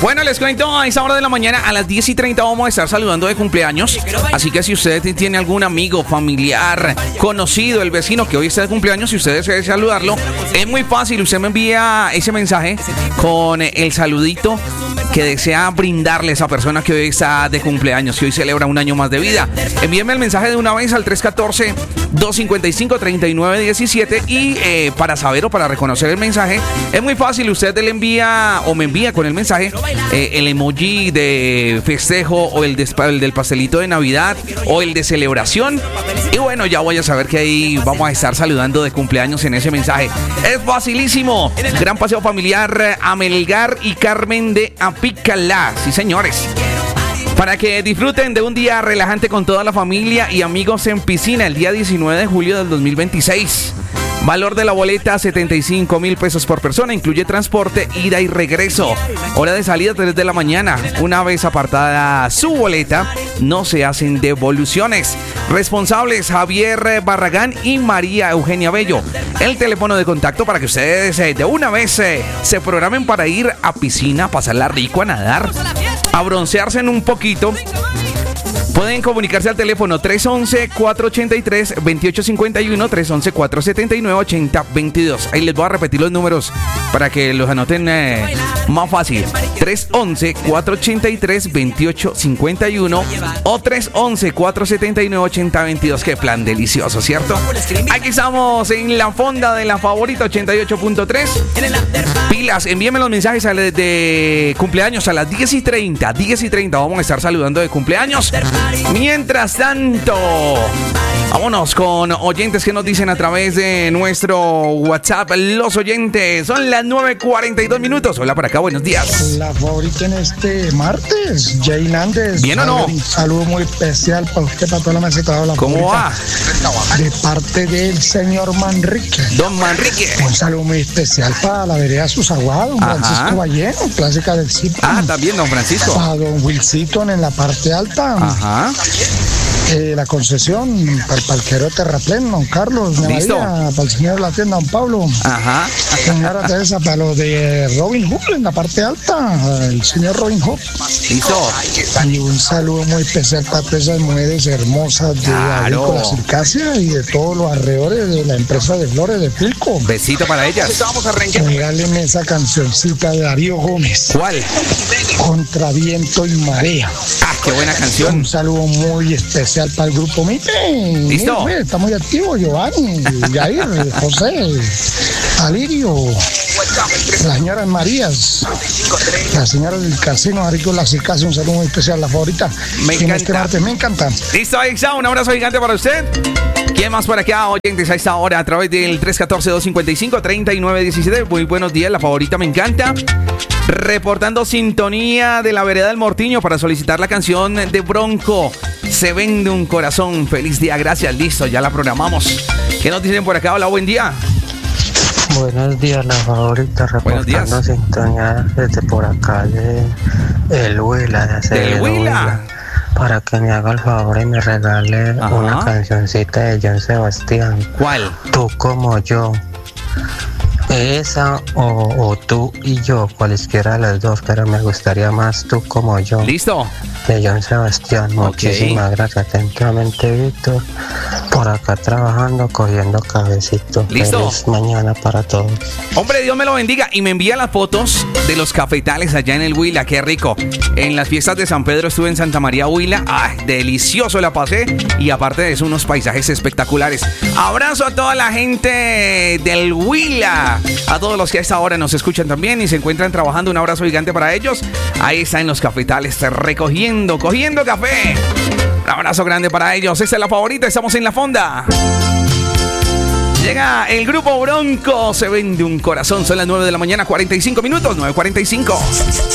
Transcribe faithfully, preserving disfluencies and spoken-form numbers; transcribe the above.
Bueno, les cuento, a esa hora de la mañana, a las diez y treinta vamos a estar saludando de cumpleaños. Así que si usted tiene algún amigo, familiar, conocido, el vecino que hoy está de cumpleaños, si usted desea saludarlo, es muy fácil. Usted me envía ese mensaje con el saludito que desea brindarle a esa persona que hoy está de cumpleaños, que hoy celebra un año más de vida. Envíenme el mensaje de una vez al tres uno cuatro, dos cinco cinco, tres nueve uno siete y eh, para saber o para reconocer el mensaje, es muy fácil. Usted le envía o me envía con el mensaje eh, el emoji de festejo o el, de, el del pastelito de Navidad o el de celebración. Y bueno, ya voy a saber que ahí vamos a estar saludando de cumpleaños en ese mensaje. Es facilísimo. Gran paseo familiar Amelgar y Carmen de Apicalá. Sí, señores. Para que disfruten de un día relajante con toda la familia y amigos en piscina el día diecinueve de julio del dos mil veintiséis. Valor de la boleta setenta y cinco mil pesos por persona, incluye transporte, ida y regreso. Hora de salida tres de la mañana. Una vez apartada su boleta, no se hacen devoluciones. Responsables Javier Barragán y María Eugenia Bello. El teléfono de contacto para que ustedes eh, de una vez eh, se programen para ir a piscina, pasarla rico, a nadar, a broncearse en un poquito. Pueden comunicarse al teléfono tres once, cuatro ochenta y tres, veintiocho cincuenta y uno, tres once, cuatro setenta y nueve, ochenta veintidós. Ahí les voy a repetir los números para que los anoten eh, más fácil. tres once, cuatro ochenta y tres, veintiocho cincuenta y uno o tres once, cuatro setenta y nueve, ochenta veintidós. Qué plan delicioso, ¿cierto? Aquí estamos en la fonda de la favorita ochenta y ocho punto tres. Pilas, envíenme los mensajes a de, de cumpleaños a las diez y treinta. diez y treinta vamos a estar saludando de cumpleaños. Mientras tanto, vámonos con oyentes que nos dicen a través de nuestro WhatsApp. Los oyentes, son las nueve cuarenta y dos minutos. Hola por acá, buenos días. La favorita en este martes, Jay Nández. ¿Bien o no? Un saludo muy especial para usted, para toda la meseta de la ¿Cómo va? De parte del señor Manrique. Don Manrique. Un saludo muy especial para la vereda Susaguá, don Ajá. Francisco Balleno, clásica del sitio. Ah, también, don Francisco. Para don Wilson en la parte alta. Ajá. Eh, la concesión para el parquero de Terraplén, don Carlos, Listo. María, para el señor de la tienda, don Pablo. Ajá. Señora Teresa, para lo de Robin Hood en la parte alta, el señor Robin Hood. Listo. Y un saludo muy especial para todas esas mujeres hermosas de Claro. Agrícola Circasia y de todos los alrededores de la empresa de flores de Pilco. Besito para ellas. Regálenme esa cancioncita de Darío Gómez, ¿Cuál? Contra Viento y Marea. Ah, qué buena canción. Un saludo muy especial para el grupo Mite. Listo. Mire, está muy activo, Giovanni, Jair, José, Alirio, las señoras Marías, la señora del casino Agrícola Circasia. Un saludo muy especial, la favorita. Me En encanta. este martes, me encanta. Listo, ahí está. Un abrazo gigante para usted. ¿Quién más por acá, oyentes, a esta hora a través del tres uno cuatro, dos cinco cinco, tres nueve uno siete? Muy buenos días, la favorita me encanta. Reportando sintonía de la vereda del Mortiño para solicitar la canción de Bronco, Se Vende un Corazón. Feliz día, gracias, listo, ya la programamos. ¿Qué nos dicen por acá? Hola, buen día. Buenos días, la favorita, Buenos días. reportando sintonía desde por acá de El Huila, de Acevedo, Del Huila. Huila, para que me haga el favor y me regale Ajá. una cancioncita de John Sebastián. ¿Cuál? Tú como yo. Esa o, o Tú y Yo, cualesquiera de las dos, pero me gustaría más Tú como yo, ¿Listo? de John Sebastián. Muchísimas gracias. Atentamente, Víctor, por acá trabajando, cogiendo cabecito. ¿Listo? Feliz mañana para todos. Hombre, Dios me lo bendiga. Y me envía las fotos de los cafetales allá en el Huila. Qué rico. En las fiestas de San Pedro estuve en Santa María, Huila. Ay, delicioso la pasé. Y aparte de eso, unos paisajes espectaculares. Abrazo a toda la gente del Huila. A todos los que a esta hora nos escuchan también y se encuentran trabajando. Un abrazo gigante para ellos. Ahí están los cafetales recogiendo, cogiendo café. Un abrazo grande para ellos. Esta es la favorita. Estamos en la fonda. Llega el grupo Bronco, Se Vende un Corazón. Son las nueve de la mañana, cuarenta y cinco minutos, nueve cuarenta y cinco.